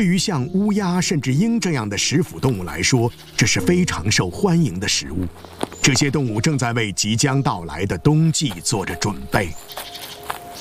对于像乌鸦甚至鹰这样的食腐动物来说，这是非常受欢迎的食物。这些动物正在为即将到来的冬季做着准备。